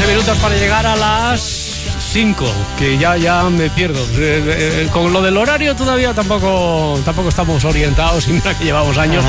minutos para llegar a las 5, que ya me pierdo. Con lo del horario todavía tampoco estamos orientados, y mira que llevamos años.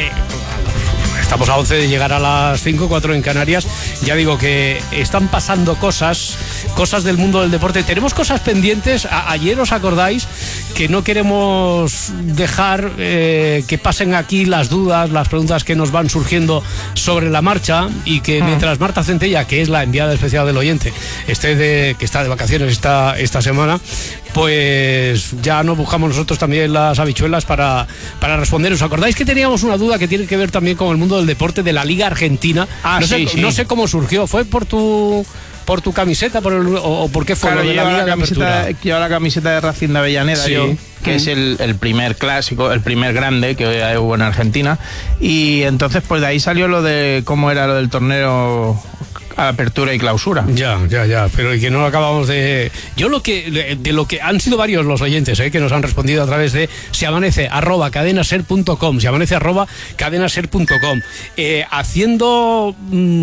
Estamos a 11 de llegar a las 5, 4 en Canarias. Ya digo que están pasando cosas del mundo del deporte. Tenemos cosas pendientes. Ayer, ¿os acordáis? Que no queremos dejar que pasen aquí las dudas, las preguntas que nos van surgiendo sobre la marcha, y que mientras Marta Centella, que es la enviada especial del oyente, que está de vacaciones esta semana, pues ya nos buscamos nosotros también las habichuelas para responder. ¿Os acordáis que teníamos una duda que tiene que ver también con el mundo del deporte de la Liga Argentina? No sé cómo surgió. ¿Fue por tu camiseta o por qué fue? Claro, lo de lleva la camiseta de Racing de Avellaneda, sí. Que es el primer clásico, el primer grande que hubo en Argentina. Y entonces pues de ahí salió lo de cómo era lo del torneo Apertura y Clausura. Ya, pero que no lo acabamos de... Yo de lo que han sido varios los oyentes que nos han respondido a través de seamanece@cadenaser.com, seamanece@cadenaser.com, haciendo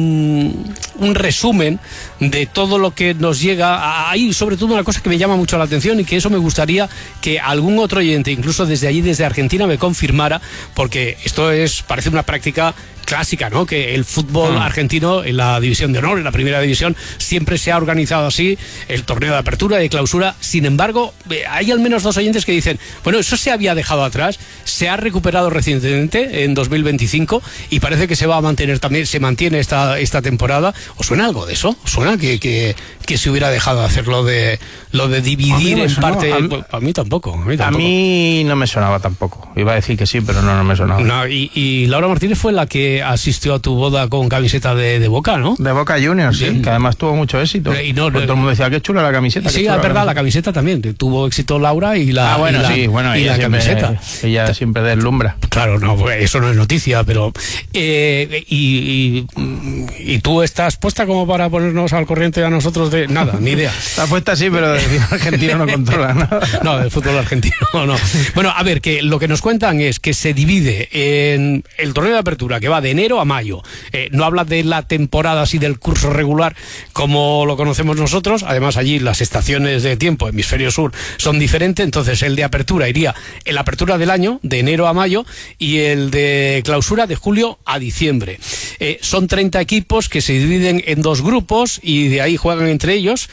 un resumen de todo lo que nos llega. Hay sobre todo una cosa que me llama mucho la atención, y que eso me gustaría que algún otro oyente, incluso desde Argentina, me confirmara, porque esto parece una práctica clásica, ¿no? Que el fútbol argentino, en la división de honor, en la primera división, siempre se ha organizado así, el torneo de apertura y de clausura. Sin embargo, hay al menos 2 oyentes que dicen, bueno, eso se había dejado atrás, se ha recuperado recientemente en 2025, y parece que se va a mantener también, se mantiene esta temporada. ¿Os suena algo de eso? ¿Os suena que se hubiera dejado de hacer lo de dividir en parte? A mí tampoco. A mí no me sonaba tampoco. Iba a decir que sí, pero no me sonaba. No, y Laura Martínez fue la que asistió a tu boda con camiseta de Boca, ¿no? De Boca Juniors, sí, que además tuvo mucho éxito. Pues todo el mundo decía, qué chula la camiseta. Sí, es verdad, la camiseta también. Tuvo éxito Laura y la camiseta. Ella siempre deslumbra. Claro, no, pues eso no es noticia, pero... y tú estás puesta como para ponernos al corriente a nosotros de... Nada, ni idea. Está puesta sí, pero del fútbol argentino no controla nada. No, del fútbol argentino no. Bueno, a ver, que lo que nos cuentan es que se divide en el torneo de apertura, que va de enero a mayo. No habla de la temporada así del curso regular como lo conocemos nosotros. Además, allí las estaciones de tiempo, hemisferio sur, son diferentes. Entonces el de apertura iría en la apertura del año, de enero a mayo, y el de clausura de julio a diciembre. Son 30 equipos que se dividen en 2 grupos, y de ahí juegan entre ellos.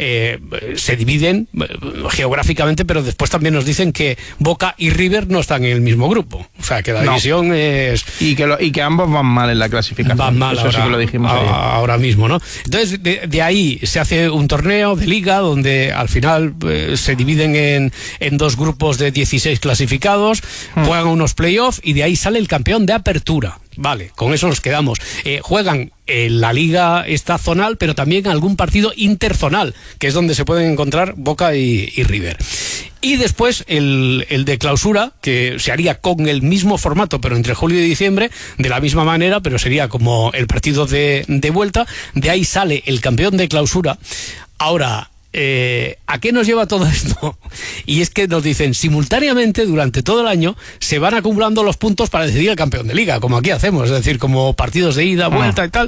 Se dividen geográficamente, pero después también nos dicen que Boca y River no están en el mismo grupo. O sea, que la división es... Y que ambos van mal en la clasificación. Van mal. Eso ahora, sí que lo dijimos ahora mismo, ¿no? Entonces, de ahí se hace un torneo de liga donde al final se dividen en 2 grupos de 16 clasificados, juegan unos playoffs, y de ahí sale el campeón de apertura. Vale, con eso nos quedamos. Juegan la liga esta zonal, pero también algún partido interzonal, que es donde se pueden encontrar Boca y River. Y después el de clausura, que se haría con el mismo formato, pero entre julio y diciembre, de la misma manera, pero sería como el partido de vuelta. De ahí sale el campeón de clausura. Ahora... ¿a qué nos lleva todo esto? Y es que nos dicen, simultáneamente durante todo el año se van acumulando los puntos para decidir el campeón de liga, como aquí hacemos, es decir, como partidos de ida, vuelta y tal,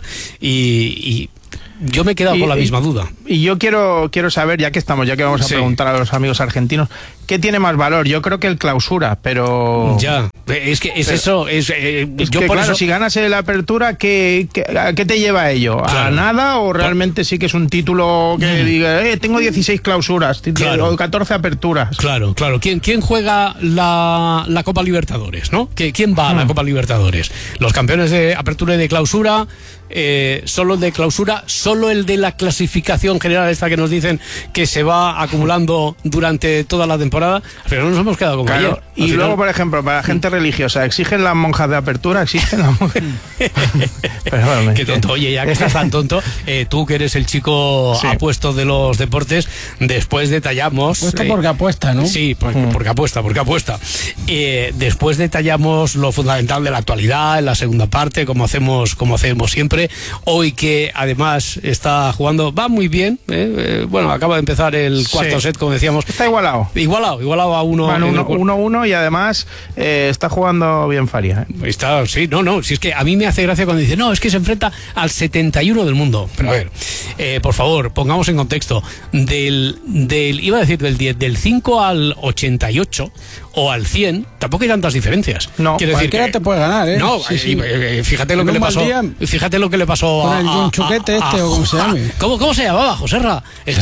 y yo me he quedado con la misma duda. Y yo quiero saber, ya que vamos a preguntar a los amigos argentinos, ¿qué tiene más valor? Yo creo que el clausura, pero... Ya, es que es eso. Si ganas la apertura, ¿a qué te lleva a ello? ¿A nada o realmente sí que es un título que diga, tengo 16 clausuras, o 14 aperturas? Claro. ¿Quién juega la Copa Libertadores, no? ¿Quién va a la Copa Libertadores? Los campeones de apertura y de clausura, solo el de clausura, solo el de la clasificación general esta que nos dicen que se va acumulando durante toda la temporada, pero no nos hemos quedado con ayer. Y luego, por ejemplo, para la gente religiosa, ¿exigen las monjas de apertura? ¿Exigen las monjas? Qué tonto. Oye, ya que estás tan tonto, tú que eres el chico apuesto de los deportes, después detallamos... Apuesta porque apuesta, ¿no? Sí, porque apuesta. Después detallamos lo fundamental de la actualidad en la segunda parte, como hacemos siempre. Hoy, que además está jugando, va muy bien también. Bueno, acaba de empezar el cuarto set, como decíamos. Está igualado. Igualado a 1-1 y además está jugando bien Faria. Está, sí, si es que a mí me hace gracia cuando dice, no, es que se enfrenta al 71 del mundo. Pero a ver, por favor, pongamos en contexto, iba a decir del 5 al 88 o al 100, tampoco hay tantas diferencias. No, quiero decir que te puede ganar, ¿eh? No, sí. Fíjate lo que le pasó. Fíjate lo que le pasó con el Junchuquete o como se llame. ¿Cómo se llamaba, Joserra? El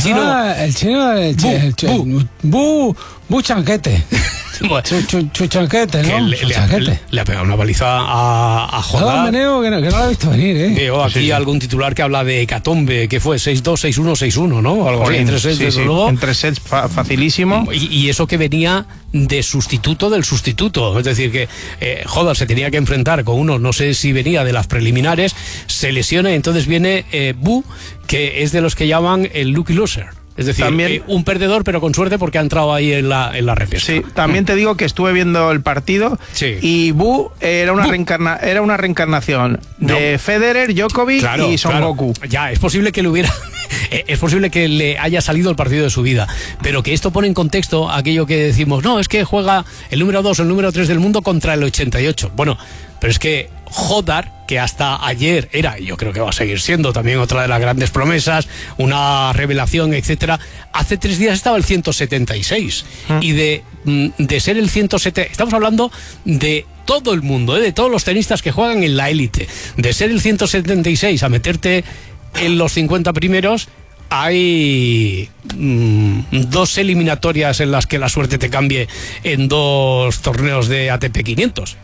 chino. Bu Chanquete. Chuchanquete, ¿no? Le ha pegado una paliza a Jodar. Que no lo he visto venir, ¿eh? Veo aquí algún titular que habla de hecatombe, que fue 6-2, 6-1, 6-1, ¿no? Algo así, en 3 sets, desde luego. En 3 sets facilísimo. Y eso que venía de sustituto del sustituto. Es decir, que Jodar se tenía que enfrentar con uno, no sé si venía de las preliminares, se lesiona y entonces viene Bu, que es de los que llaman el lucky loser. Es decir, también, un perdedor, pero con suerte porque ha entrado ahí en la repesca. Sí, también te digo que estuve viendo el partido y Bu era una reencarnación de Federer, Djokovic y Son Goku. Ya, es posible que le hubiera... es posible que le haya salido el partido de su vida, pero que esto pone en contexto aquello que decimos, no, es que juega el número 2 o el número 3 del mundo contra el 88. Bueno, pero es que Jodar, que hasta ayer era, y yo creo que va a seguir siendo también otra de las grandes promesas, una revelación, etcétera, hace 3 días estaba el 176 y de ser el 170, estamos hablando de todo el mundo, de todos los tenistas que juegan en la élite, de ser el 176 a meterte en los 50 primeros. Hay 2 eliminatorias en las que la suerte te cambie en 2 torneos de ATP 500.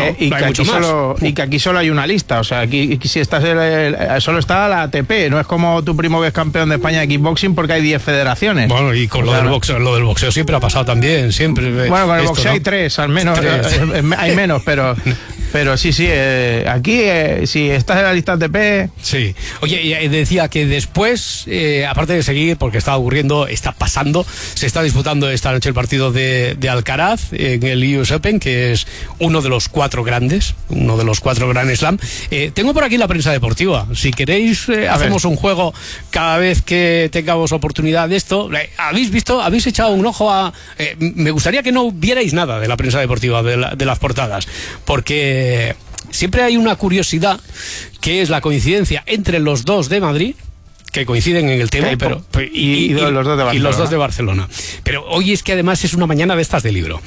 Y que aquí solo hay una lista. O sea, aquí si estás solo está la ATP. No es como tu primo que es campeón de España de kickboxing porque hay 10 federaciones. Bueno, y con lo del boxeo siempre ha pasado también. Siempre. Bueno, con el boxeo hay 3, al menos. 3. Hay menos, pero sí, aquí si estás en la lista ATP... Sí. Oye, decía que después, aparte de seguir, porque está pasando, se está disputando esta noche el partido de Alcaraz en el US Open, que es uno de los 4 grandes, uno de los 4 Grand Slam. Tengo por aquí la prensa deportiva. Si queréis, hacemos un juego cada vez que tengamos oportunidad de esto. ¿Habéis echado un ojo a...? Me gustaría que no vierais nada de la prensa deportiva, de las portadas, porque siempre hay una curiosidad que es la coincidencia entre los 2 de Madrid, que coinciden en el tema, y los 2 de Barcelona. Pero hoy es que además es una mañana de estas de libro.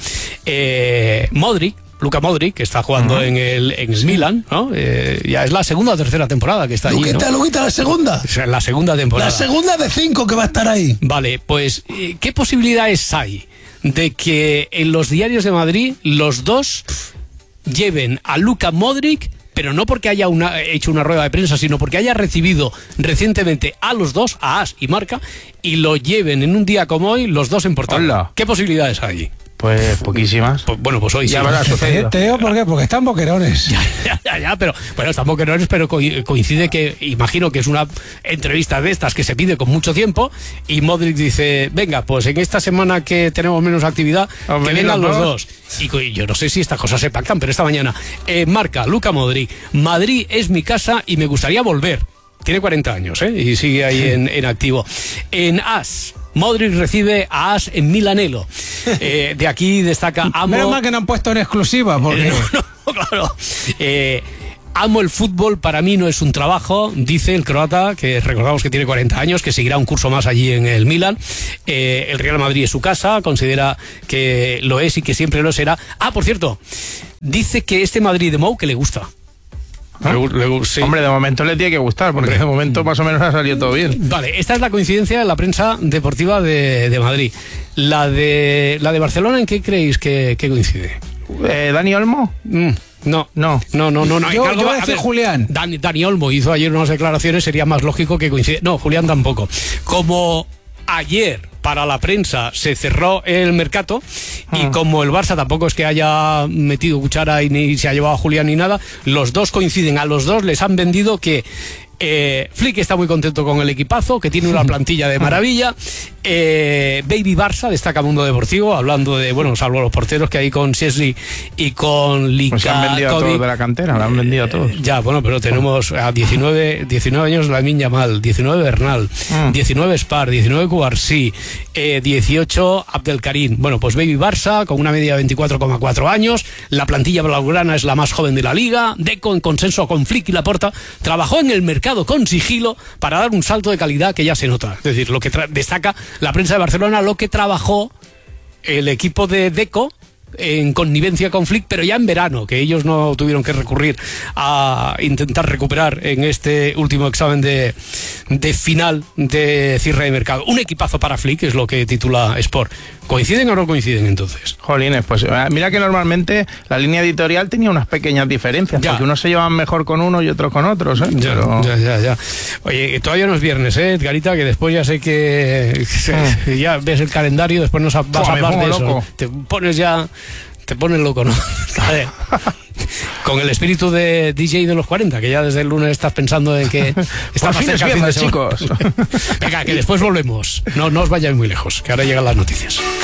Luka Modric, que está jugando en el Milan, ¿no? Ya es la segunda o tercera temporada que está allí, ¿no? Luquita, la segunda. O sea, la segunda temporada. La segunda de 5 que va a estar ahí. Vale, pues, ¿qué posibilidades hay de que en los diarios de Madrid los 2 lleven a Luka Modric, pero no porque haya hecho una rueda de prensa, sino porque haya recibido recientemente a los 2, a As y Marca, y lo lleven en un día como hoy los 2 en portada? Hola. ¿Qué posibilidades hay? Pues poquísimas. Pues hoy ya sí. habrá sucedido. ¿Por qué? Porque están boquerones. Ya, pero bueno, están boquerones, pero coincide que, imagino que es una entrevista de estas que se pide con mucho tiempo, y Modric dice, venga, pues en esta semana que tenemos menos actividad, que vengan los 2. Y yo no sé si estas cosas se pactan, pero esta mañana, Marca, Luka Modric, Madrid es mi casa y me gustaría volver. Tiene 40 años, y sigue ahí en activo. En As, Modric recibe a As en Milanello. De aquí destaca amo... Menos mal que no han puesto en exclusiva, porque... No, claro. Amo el fútbol, para mí no es un trabajo, dice el croata, que recordamos que tiene 40 años, que seguirá un curso más allí en el Milan. El Real Madrid es su casa, considera que lo es y que siempre lo será. Por cierto, dice que este Madrid de Mou que le gusta. Sí. Hombre, de momento le tiene que gustar, porque de momento más o menos ha salido todo bien. Vale, esta es la coincidencia de la prensa deportiva de Madrid. La de Barcelona, ¿en qué creéis que coincide? ¿Dani Olmo? No. Yo voy a decir Julián. Dani Olmo hizo ayer unas declaraciones, sería más lógico que coincide. No, Julián tampoco. Como ayer para la prensa se cerró el mercado y como el Barça tampoco es que haya metido cuchara y ni se ha llevado a Julián ni nada, los 2 coinciden. A los 2 les han vendido que Flick está muy contento con el equipazo, que tiene una plantilla de maravilla. Baby Barça destaca Mundo Deportivo, hablando de, bueno, salvo los porteros que hay con Szczesny y con Lika. Pues se han vendido a todos de la cantera, lo han vendido a todos. Ya, bueno, pero tenemos a 19 años Lamine Yamal, 19 Bernal, 19 Spar, 19 Cubarsí, 18 Abdelkarim. Bueno, pues Baby Barça con una media de 24,4 años. La plantilla blaugrana es la más joven de la liga. Deco, en consenso con Flick y Laporta, trabajó en el mercado con sigilo para dar un salto de calidad que ya se nota. Es decir, lo que destaca la prensa de Barcelona, lo que trabajó el equipo de Deco en connivencia con Flick, pero ya en verano, que ellos no tuvieron que recurrir a intentar recuperar en este último examen de final de cierre de mercado. Un equipazo para Flick, es lo que titula Sport. ¿Coinciden o no coinciden entonces? Jolines, pues mira que normalmente la línea editorial tenía unas pequeñas diferencias, porque unos se llevan mejor con uno y otros con otros, ¿eh? Ya. Oye, todavía no es viernes, Edgarita, que después ya sé que ya ves el calendario, después nos vas a hablar de eso. Loco. Te pones loco, ¿no? Con el espíritu de DJ de los 40, que ya desde el lunes estás pensando en que está más cerca el fin de semana. Chicos. Venga, que después volvemos. No os vayáis muy lejos, que ahora llegan las noticias.